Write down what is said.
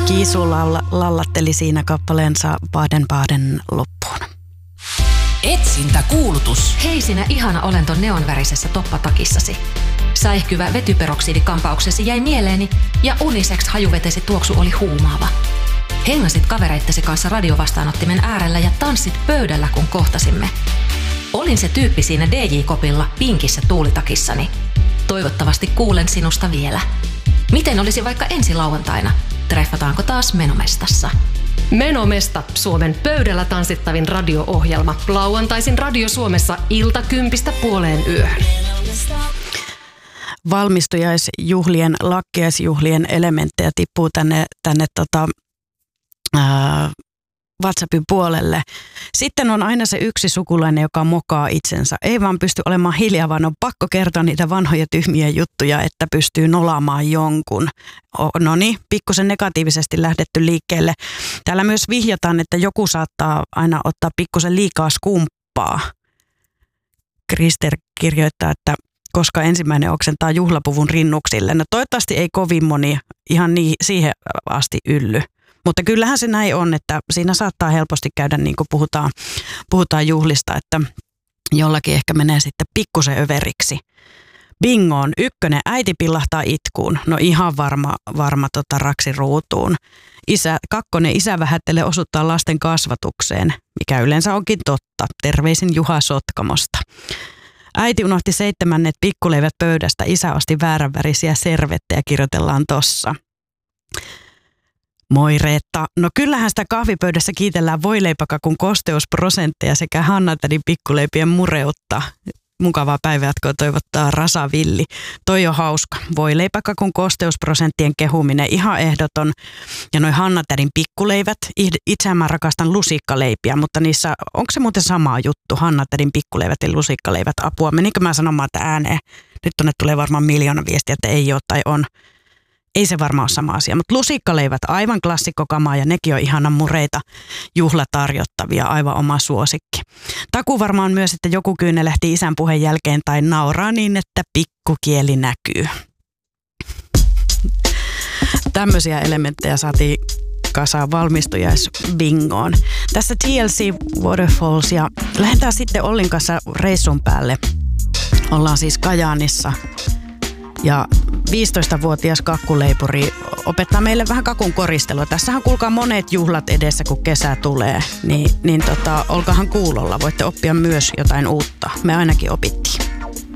Kiisu lallatteli siinä kappaleensa Baden-Baden loppuun. Etsintäkuulutus. Hei sinä ihana olento neonvärisessä toppatakissasi. Säihkyvä vetyperoksidikampauksesi jäi mieleeni ja unisex hajuvetesi tuoksu oli huumaava. Hengasit kavereittesi kanssa radiovastaanottimen äärellä ja tanssit pöydällä kun kohtasimme. Olin se tyyppi siinä DJ-kopilla pinkissä tuulitakissani. Toivottavasti kuulen sinusta vielä. Miten olisi vaikka ensi lauantaina? Treffataanko taas Menomestassa? Menomesta, Suomen pöydällä tanssittavin radio-ohjelma. Lauantaisin Radio Suomessa 1:00–2:00. Valmistujaisjuhlien, lakkiaisjuhlien elementtejä tippuu tänne WhatsAppin puolelle. Sitten on aina se yksi sukulainen, joka mokaa itsensä. Ei vaan pysty olemaan hiljaa, vaan on pakko kertoa niitä vanhoja tyhmiä juttuja, että pystyy nolaamaan jonkun. No niin, pikkusen negatiivisesti lähdetty liikkeelle. Täällä myös vihjataan, että joku saattaa aina ottaa pikkusen liikaa skumppaa. Krister kirjoittaa, että koska ensimmäinen oksentaa juhlapuvun rinnuksille. No toivottavasti ei kovin moni ihan siihen asti ylly. Mutta kyllähän se näin on, että siinä saattaa helposti käydä niin kuin puhutaan juhlista, että jollakin ehkä menee sitten pikkusen överiksi. Bingoon, 1. Äiti pillahtaa itkuun. No ihan varma raksi ruutuun. 2. Isä vähättelee osuuttaa lasten kasvatukseen, mikä yleensä onkin totta. Terveisin Juha Sotkamosta. Äiti unohti 7. pikkuleivät pöydästä. Isä osti vääränvärisiä servettejä, kirjoitellaan tossa. Moi Reetta. No kyllähän sitä kahvipöydässä kiitellään voileipäkakun kosteusprosentteja sekä Hanna-tädin pikkuleipien mureutta. Mukavaa päivänjatkoa toivottaa Rasa Villi. Toi on hauska. Voileipäkakun kosteusprosenttien kehuminen ihan ehdoton. Ja noi Hanna-tädin pikkuleivät. Itsehän mä rakastan lusikkaleipiä, mutta niissä, onko se muuten sama juttu? Hanna-tädin pikkuleivät ja lusikkaleivät. Apua. Menikö mä sanomaan, että ääneen? Nyt tonne tulee varmaan 1 000 000 viestiä, että ei ole tai on. Ei se varmaan ole sama asia, mutta lusikkaleivät aivan klassikkokamaa ja nekin on ihanan mureita juhlatarjottavia, aivan oma suosikki. Taku varmaan myös, että joku kyynelehti isän puheen jälkeen tai nauraa niin, että pikkukieli näkyy. Tämmöisiä elementtejä saatiin kasaan valmistujaisbingoon. Tässä TLC Waterfalls ja lähdetään sitten Ollin kanssa reissun päälle. Ollaan siis Kajaanissa. Ja 15-vuotias kakkuleipuri opettaa meille vähän kakun koristelua. Tässähän kuulkaa monet juhlat edessä, kun kesä tulee. Niin olkaahan kuulolla. Voitte oppia myös jotain uutta. Me ainakin opittiin.